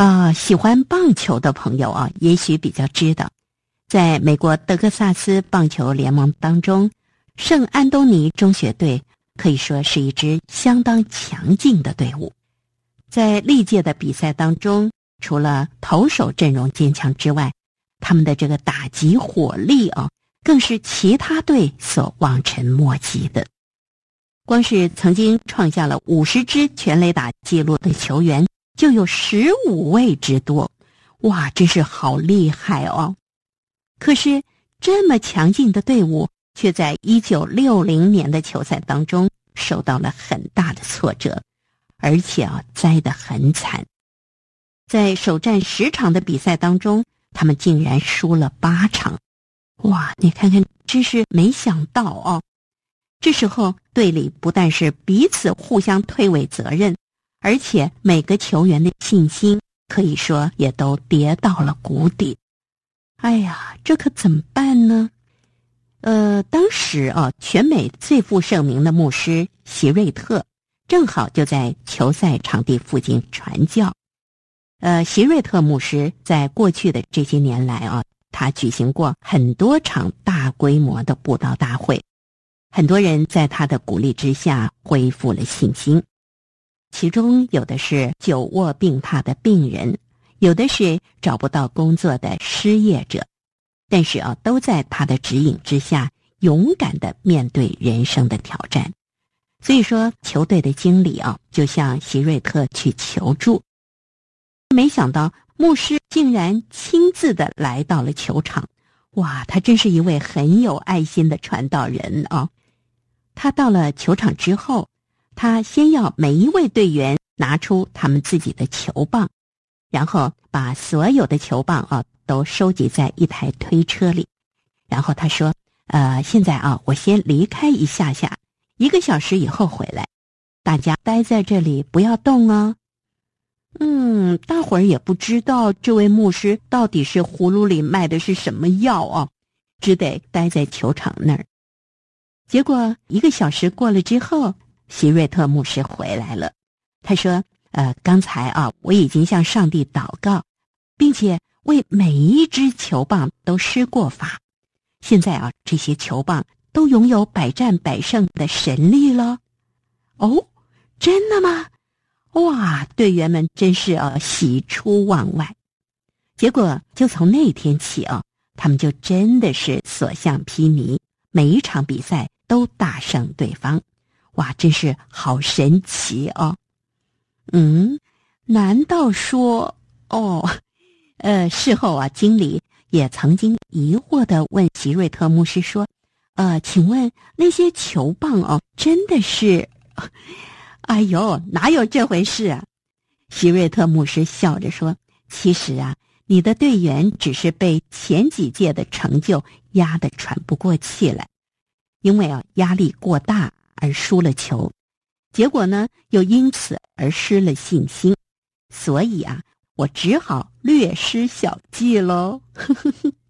喜欢棒球的朋友啊，也许比较知道，在美国德克萨斯棒球联盟当中，圣安东尼中学队可以说是一支相当强劲的队伍。在历届的比赛当中，除了投手阵容坚强之外，他们的这个打击火力啊，更是其他队所望尘莫及的。光是曾经创下了50支全垒打纪录的球员就有15位之多，哇，真是好厉害哦！可是这么强劲的队伍，却在1960年的球赛当中受到了很大的挫折，而且栽得很惨。在首战10场的比赛当中，他们竟然输了8场。哇，你看看，真是没想到哦！这时候队里不但是彼此互相推诿责任，而且每个球员的信心可以说也都跌到了谷底。哎呀，这可怎么办呢？当时全美最负盛名的牧师席瑞特正好就在球赛场地附近传教。席瑞特牧师在过去的这些年来他举行过很多场大规模的布道大会，很多人在他的鼓励之下恢复了信心。其中有的是久卧病榻的病人，有的是找不到工作的失业者，但是都在他的指引之下勇敢地面对人生的挑战。所以说球队的经理就向席瑞特去求助。没想到牧师竟然亲自的来到了球场，哇，他真是一位很有爱心的传道人哦。他到了球场之后，他先要每一位队员拿出他们自己的球棒，然后把所有的球棒都收集在一台推车里。然后他说现在我先离开一下下，1个小时以后回来，大家待在这里不要动哦。大伙儿也不知道这位牧师到底是葫芦里卖的是什么药只得待在球场那儿。结果1个小时过了之后，席瑞特牧师回来了。他说刚才我已经向上帝祷告，并且为每一支球棒都施过法，现在这些球棒都拥有百战百胜的神力了。哦，真的吗？哇，队员们真是喜出望外。结果就从那天起他们就真的是所向披靡，每一场比赛都大胜对方。哇，真是好神奇哦。难道说事后经理也曾经疑惑地问席瑞特牧师说请问那些球棒真的是哎呦，哪有这回事啊？席瑞特牧师笑着说，其实你的队员只是被前几届的成就压得喘不过气来，因为压力过大而输了球，结果呢又因此而失了信心，所以我只好略施小计喽。